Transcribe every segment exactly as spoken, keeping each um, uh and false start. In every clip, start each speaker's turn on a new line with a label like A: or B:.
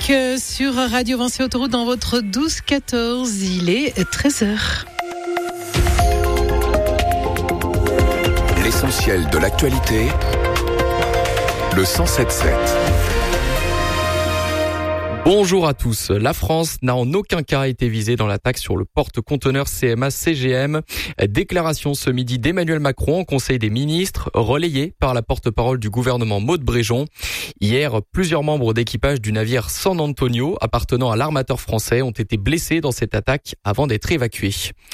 A: trafic sur Radio Vinci Autoroute dans votre douze quatorze. Il est treize heures.
B: L'essentiel de l'actualité, le cent sept sept.
C: Bonjour à tous. La France n'a en aucun cas été visée dans l'attaque sur le porte-conteneurs C M A C G M. Déclaration ce midi d'Emmanuel Macron au Conseil des ministres, relayée par la porte-parole du gouvernement Maud Bréjon. Hier, plusieurs membres d'équipage du navire San Antonio, appartenant à l'armateur français, ont été blessés dans cette attaque avant d'être évacués.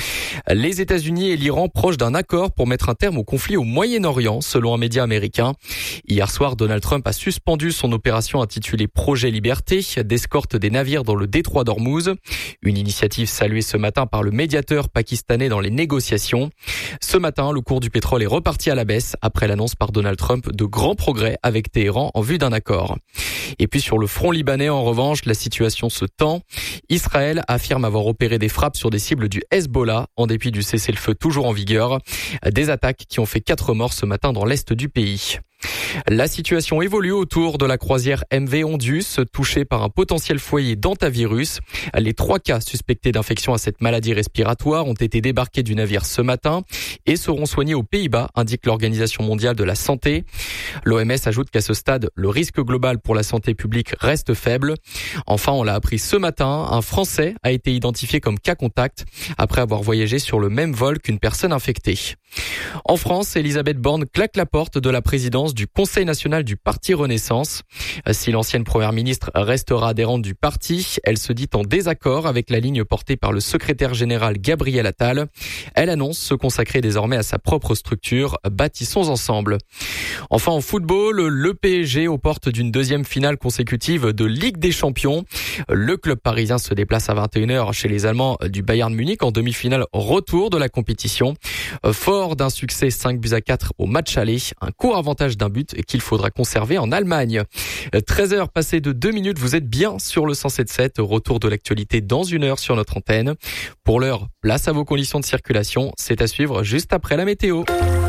C: Les États-Unis et l'Iran proches d'un accord pour mettre un terme au conflit au Moyen-Orient, selon un média américain. Hier soir, Donald Trump a suspendu son opération intitulée Projet Liberté, d'escorte des navires dans le détroit d'Ormuz. Une initiative saluée ce matin par le médiateur pakistanais dans les négociations. Ce matin, le cours du pétrole est reparti à la baisse après l'annonce par Donald Trump de grands progrès avec Téhéran en vue d'un accord. Et puis sur le front libanais, en revanche, la situation se tend. Israël affirme avoir opéré des frappes sur des cibles du Hezbollah en dépit du cessez-le-feu toujours en vigueur. Des attaques qui ont fait quatre morts ce matin dans l'est du pays. La situation évolue autour de la croisière M V Ondus, touchée par un potentiel foyer d'hantavirus. Les trois cas suspectés d'infection à cette maladie respiratoire ont été débarqués du navire ce matin et seront soignés aux Pays-Bas, indique l'Organisation mondiale de la santé. L'O M S ajoute qu'à ce stade, le risque global pour la santé publique reste faible. Enfin, on l'a appris ce matin, un Français a été identifié comme cas contact après avoir voyagé sur le même vol qu'une personne infectée. En France, Elisabeth Borne claque la porte de la présidence du Conseil national du Parti Renaissance. Si l'ancienne première ministre restera adhérente du parti, elle se dit en désaccord avec la ligne portée par le secrétaire général Gabriel Attal. Elle annonce se consacrer désormais à sa propre structure, Bâtissons ensemble. Enfin, en football, le P S G aux portes d'une deuxième finale consécutive de Ligue des Champions. Le club parisien se déplace à vingt et une heures chez les Allemands du Bayern Munich en demi-finale retour de la compétition. Fort d'un succès cinq buts à quatre au match aller, un court avantage d'un but qu'il faudra conserver en Allemagne. treize heures passées de deux minutes, vous êtes bien sur le cent sept sept. Retour de l'actualité dans une heure sur notre antenne. Pour l'heure, place à vos conditions de circulation. C'est à suivre juste après la météo.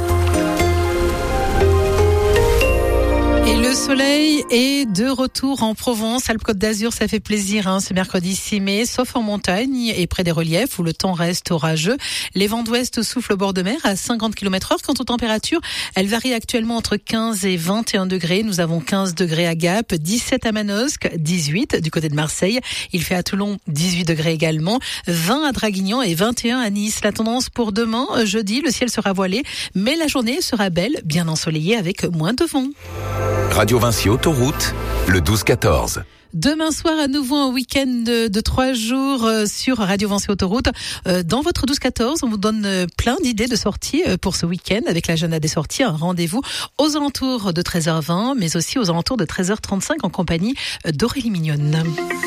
A: Et le soleil est de retour en Provence, Alpes-Côte d'Azur, ça fait plaisir hein, ce mercredi six mai, sauf en montagne et près des reliefs où le temps reste orageux. Les vents d'ouest soufflent au bord de mer à cinquante kilomètres heure. Quant aux températures, elles varient actuellement entre quinze et vingt et un degrés. Nous avons quinze degrés à Gap, dix-sept à Manosque, dix-huit du côté de Marseille. Il fait à Toulon dix-huit degrés également, vingt à Draguignan et vingt et un à Nice. La tendance pour demain, jeudi, le ciel sera voilé, mais la journée sera belle, bien ensoleillée avec moins de vent.
B: Radio Vinci Autoroute, le douze quatorze.
A: Demain soir, à nouveau un week-end de, de trois jours sur Radio Vinci Autoroute. Dans votre douze quatorze, on vous donne plein d'idées de sorties pour ce week-end avec l'agenda des sorties. Un rendez-vous aux alentours de treize heures vingt, mais aussi aux alentours de treize heures trente-cinq en compagnie d'Aurélie Mignonne.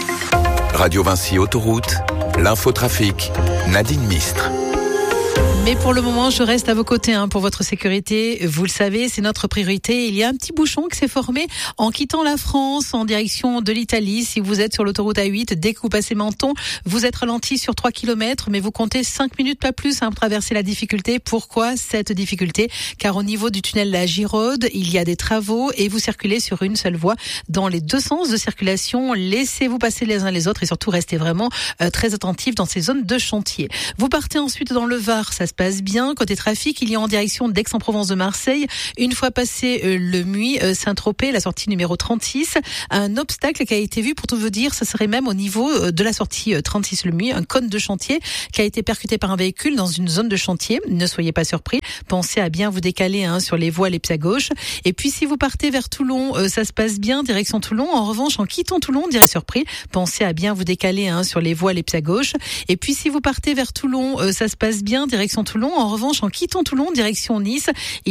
B: Radio Vinci Autoroute, l'infotrafic, Nadine Mistre.
A: Mais pour le moment, je reste à vos côtés hein, pour votre sécurité. Vous le savez, c'est notre priorité. Il y a un petit bouchon qui s'est formé en quittant la France en direction de l'Italie. Si vous êtes sur l'autoroute A huit, dès que vous passez Menton, vous êtes ralenti sur trois kilomètres, mais vous comptez cinq minutes, pas plus, hein, pour traverser la difficulté. Pourquoi cette difficulté? Car au niveau du tunnel La Giraude, il y a des travaux et vous circulez sur une seule voie dans les deux sens de circulation. Laissez-vous passer les uns les autres et surtout restez vraiment euh, très attentifs dans ces zones de chantier. Vous partez ensuite dans le Var, ça se passe bien. Côté trafic, il y a en direction d'Aix-en-Provence de Marseille. Une fois passé euh, le Muy, euh, Saint-Tropez, la sortie numéro trente-six, un obstacle qui a été vu, pour tout vous dire, ce serait même au niveau euh, de la sortie euh, trente-six le Muy, un cône de chantier qui a été percuté par un véhicule dans une zone de chantier. Ne soyez pas surpris. Pensez à bien vous décaler hein, sur les voies les pieds à gauche. Et puis si vous partez vers Toulon, euh, ça se passe bien, direction Toulon. En revanche, en quittant Toulon, direct surpris, pensez à bien vous décaler hein, sur les voies les pieds à gauche. Et puis si vous partez vers Toulon, euh, ça se passe bien, direction Toulon. En revanche, en quittant Toulon, direction Nice,